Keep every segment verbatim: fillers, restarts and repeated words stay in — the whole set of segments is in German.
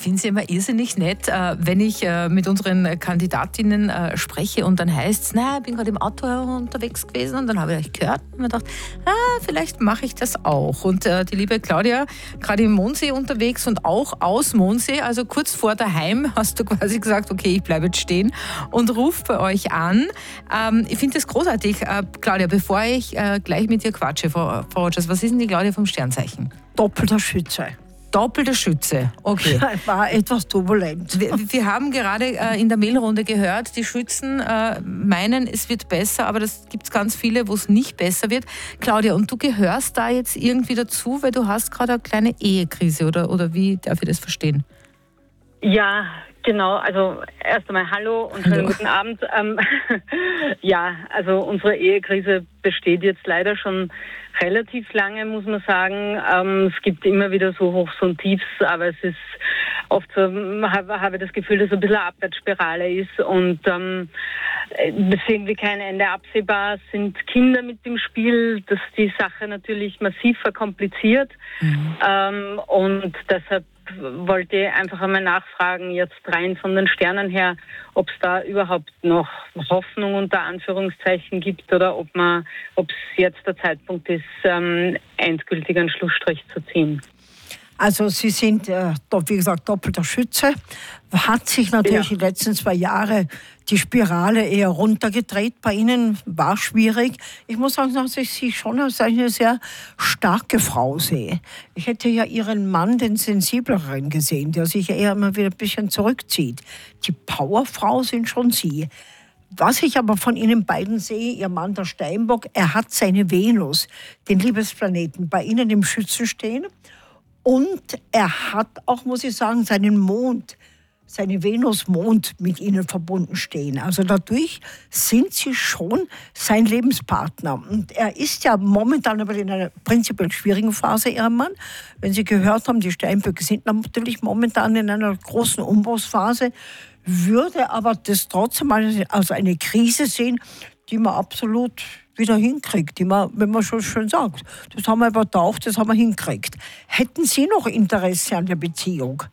finde es immer irrsinnig nett, äh, wenn ich äh, mit unseren Kandidatinnen äh, spreche und dann heißt es, naja, ich bin gerade im Auto unterwegs gewesen und dann habe ich euch gehört und mir gedacht, ah, vielleicht mache ich das auch. Und äh, die liebe Claudia, gerade im Mondsee unterwegs und auch aus Mondsee, also kurz vor daheim, hast du quasi gesagt, okay, ich bleibe jetzt stehen und rufe bei euch an. Ähm, ich finde das großartig. Äh, Claudia, bevor ich äh, gleich mit dir quatsche, Frau, Frau Rogers, was ist denn die Claudia vom Sternzeichen? Doppelter Schütze. Doppelter Schütze, okay. War etwas turbulent. Wir, wir haben gerade äh, in der Mailrunde gehört, die Schützen äh, meinen, es wird besser, aber das gibt es ganz viele, wo es nicht besser wird. Claudia, und du gehörst da jetzt irgendwie dazu, weil du hast gerade eine kleine Ehekrise, oder, oder wie darf ich das verstehen? Ja, genau. Also erst einmal hallo und schönen guten Abend. Ähm, ja, also unsere Ehekrise besteht jetzt leider schon relativ lange, muss man sagen. Ähm, es gibt immer wieder so Hochs und Tiefs, aber es ist oft so, habe hab ich das Gefühl, dass es ein bisschen eine Abwärtsspirale ist und ähm, es ist irgendwie kein Ende absehbar. Es sind Kinder mit im Spiel, das die Sache natürlich massiv verkompliziert. Mhm. Ähm, und deshalb wollte ich einfach einmal nachfragen, jetzt rein von den Sternen her, ob es da überhaupt noch Hoffnung unter Anführungszeichen gibt oder ob man, ob es jetzt der Zeitpunkt ist, ähm, endgültig einen Schlussstrich zu ziehen. Also Sie sind, äh, wie gesagt, doppelter Schütze. Hat sich natürlich ja. die letzten zwei Jahre die Spirale eher runtergedreht. Bei Ihnen war schwierig. Ich muss sagen, dass ich Sie schon als eine sehr starke Frau sehe. Ich hätte ja Ihren Mann, den sensibleren, gesehen, der sich eher immer wieder ein bisschen zurückzieht. Die Powerfrau sind schon Sie. Was ich aber von Ihnen beiden sehe, Ihr Mann, der Steinbock, er hat seine Venus, den Liebesplaneten, bei Ihnen im Schützen stehen. Und er hat auch, muss ich sagen, seinen Mond, seine Venus-Mond mit Ihnen verbunden stehen. Also dadurch sind Sie schon sein Lebenspartner. Und er ist ja momentan aber in einer prinzipiell schwierigen Phase, Ihr Mann. Wenn Sie gehört haben, die Steinböcke sind natürlich momentan in einer großen Umbruchsphase, würde aber das trotzdem als eine Krise sehen, die man absolut wieder hinkriegt, die man, wenn man schon schön sagt, das haben wir übertaucht, das haben wir hinkriegt. Hätten Sie noch Interesse an der Beziehung?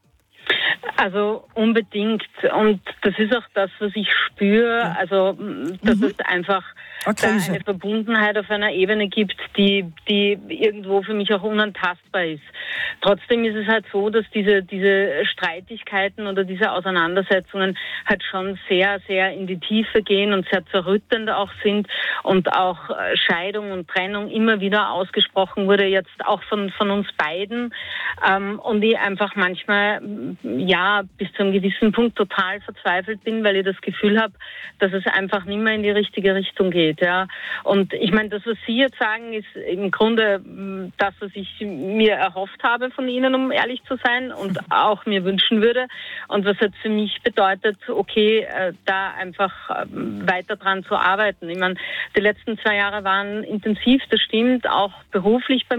Also unbedingt. Und das ist auch das, was ich spüre. Also, dass mhm. es einfach da eine Verbundenheit auf einer Ebene gibt, die, die irgendwo für mich auch unantastbar ist. Trotzdem ist es halt so, dass diese, diese Streitigkeiten oder diese Auseinandersetzungen halt schon sehr, sehr in die Tiefe gehen und sehr zerrüttend auch sind und auch Scheidung und Trennung immer wieder ausgesprochen wurde, jetzt auch von, von uns beiden. Ähm, und ich einfach manchmal, ja, bis zu einem gewissen Punkt total verzweifelt bin, weil ich das Gefühl habe, dass es einfach nicht mehr in die richtige Richtung geht. Ja. Und ich meine, das, was Sie jetzt sagen, ist im Grunde das, was ich mir erhofft habe von Ihnen, um ehrlich zu sein, und auch mir wünschen würde. Und was jetzt für mich bedeutet, okay, da einfach weiter dran zu arbeiten. Ich meine, die letzten zwei Jahre waren intensiv, das stimmt, auch beruflich bei